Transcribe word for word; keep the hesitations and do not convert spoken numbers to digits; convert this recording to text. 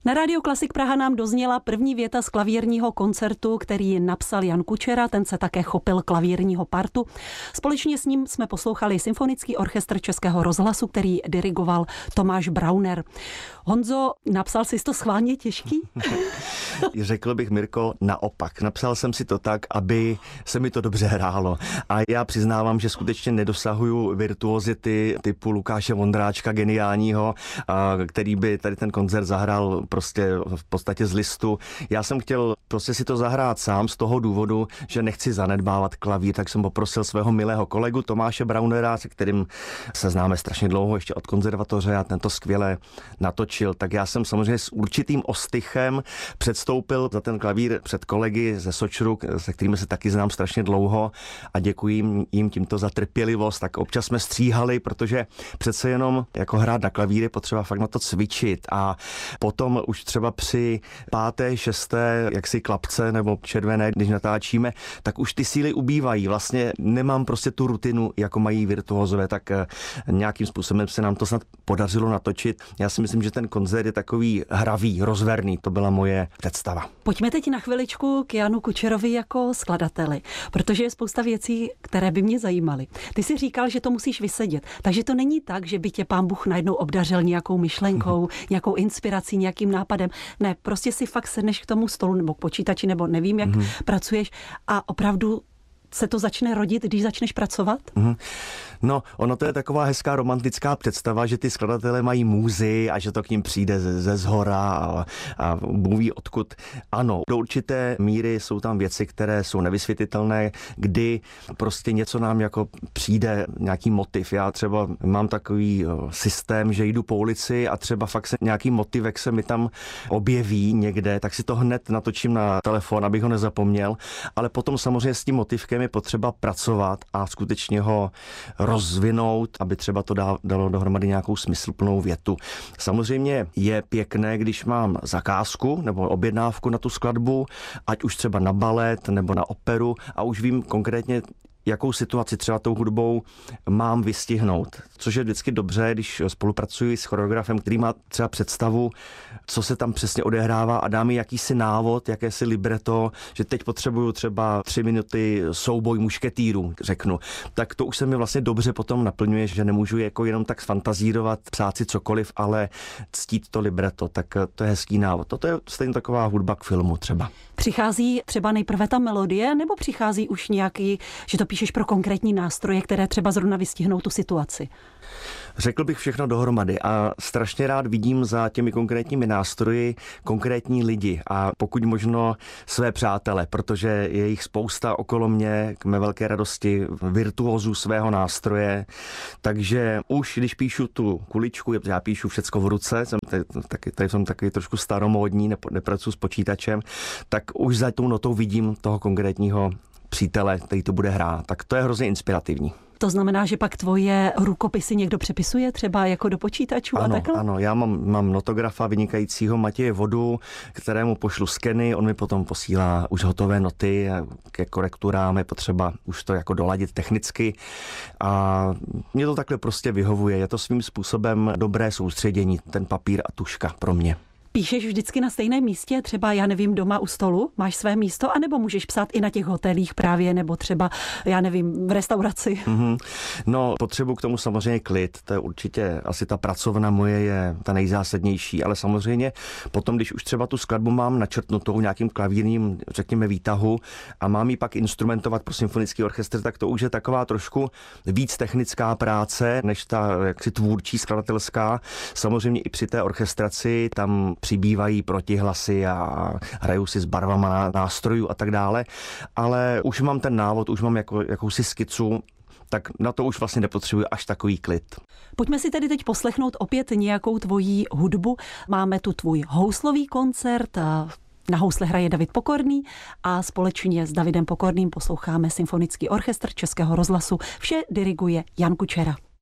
Na Rádiu Klasik Praha nám dozněla první věta z klavírního koncertu, který napsal Jan Kučera, ten se také chopil klavírního partu. Společně s ním jsme poslouchali Symfonický orchestr Českého rozhlasu, který dirigoval Tomáš Brauner. Honzo, napsal jsi to schválně těžký? Řekl bych, Mirko, naopak. Napsal jsem si to tak, aby se mi to dobře hrálo. A já přiznávám, že skutečně nedosahuju virtuozity typu Lukáše Vondráčka, geniálního, který by tady ten koncert zahrál prostě v podstatě z listu. Já jsem chtěl prostě si to zahrát sám z toho důvodu, že nechci zanedbávat klavír, tak jsem poprosil svého milého kolegu Tomáše Braunera, se kterým se známe strašně dlouho, ještě od konzervatoře, a ten to skvěle natočil. Tak já jsem samozřejmě s určitým ostychem předstoupil za ten klavír před kolegy ze Sočru, se kterými se taky znám strašně dlouho, a děkuji jim tímto za trpělivost. Tak občas jsme stříhali, protože přece jenom jako hrát na klavír je potřeba fakt na to cvičit, a potom už třeba při páté, šesté jaksi klapce nebo červené, když natáčíme, tak už ty síly ubývají. Vlastně nemám prostě tu rutinu, jako mají virtuózové, tak nějakým způsobem se nám to snad podařilo natočit. Já si myslím, že ten koncert je takový hravý, rozverný. To byla moje představa. Pojďme teď na chviličku k Janu Kučerovi jako skladateli, protože je spousta věcí, které by mě zajímaly. Ty si říkal, že to musíš vysedět, takže to není tak, že by tě pán Bůh najednou obdařil nějakou myšlenkou, nějakou inspirací, nějakým nápadem. Ne, prostě si fakt sedneš k tomu stolu nebo k počítači, nebo nevím, jak mm. pracuješ, a opravdu se to začne rodit, když začneš pracovat? Mm. No, ono to je taková hezká romantická představa, že ty skladatelé mají můzy a že to k ním přijde ze, ze zhora a, a Bůh ví odkud. Ano, do určité míry jsou tam věci, které jsou nevysvětlitelné, kdy prostě něco nám jako přijde, nějaký motiv. Já třeba mám takový systém, že jdu po ulici a třeba fakt se nějaký motivek se mi tam objeví někde, tak si to hned natočím na telefon, abych ho nezapomněl, ale potom samozřejmě s tím motivkem je potřeba pracovat a skutečně ho rozvinout, aby třeba to dalo dohromady nějakou smysluplnou větu. Samozřejmě je pěkné, když mám zakázku nebo objednávku na tu skladbu, ať už třeba na balet nebo na operu, a už vím konkrétně, jakou situaci třeba tou hudbou mám vystihnout. Což je vždycky dobře, když spolupracuji s choreografem, který má třeba představu, co se tam přesně odehrává, a dá mi jakýsi návod, jakési libreto, že teď potřebuju třeba tři minuty souboj mušketýrů, řeknu. Tak to už se mi vlastně dobře potom naplňuje, že nemůžu jako jenom tak fantazírovat, psát si cokoliv, ale ctít to libreto. Tak to je hezký návod. Toto je stejně taková hudba k filmu třeba. Přichází třeba nejprve ta melodie, nebo přichází už nějaký, že to píšeš pro konkrétní nástroje, které třeba zrovna vystihnou tu situaci? Řekl bych všechno dohromady, a strašně rád vidím za těmi konkrétními nástroji konkrétní lidi a pokud možno své přátele, protože je jich spousta okolo mě, k mé velké radosti, virtuózů svého nástroje. Takže už když píšu tu kuličku, já píšu všecko v ruce, jsem tady, tady, tady jsem takový trošku staromódní, nepracuji s počítačem, tak už za tou notou vidím toho konkrétního přítele, který to bude hrát. Tak to je hrozně inspirativní. To znamená, že pak tvoje rukopisy někdo přepisuje třeba jako do počítačů ano, a takhle? Ano, já mám, mám notografa vynikajícího Matěje Vodu, kterému pošlu skeny, on mi potom posílá už hotové noty, ke korekturám je potřeba už to jako doladit technicky, a mě to takhle prostě vyhovuje. Je to svým způsobem dobré soustředění, ten papír a tužka pro mě. Píšeš vždycky na stejném místě, třeba, já nevím, doma u stolu, máš své místo, anebo můžeš psát i na těch hotelích právě, nebo třeba, já nevím, v restauraci? Mm-hmm. No, potřebuji k tomu samozřejmě klid, to je určitě asi ta pracovna moje je ta nejzásadnější, ale samozřejmě potom, když už třeba tu skladbu mám načrtnutou nějakým klavírním, řekněme, výtahu a mám ji pak instrumentovat pro symfonický orchestr, tak to už je taková trošku víc technická práce, než ta jaksi tvůrčí, skladatelská. Samozřejmě i při té orchestraci tam přibývají protihlasy a hrajou si s barvama nástrojů a tak dále, ale už mám ten návod, už mám jako, jakousi skicu, tak na to už vlastně nepotřebuji až takový klid. Pojďme si tedy teď poslechnout opět nějakou tvojí hudbu. Máme tu tvůj houslový koncert, na housle hraje David Pokorný a společně s Davidem Pokorným posloucháme Symfonický orchestr Českého rozhlasu. Vše diriguje Jan Kučera.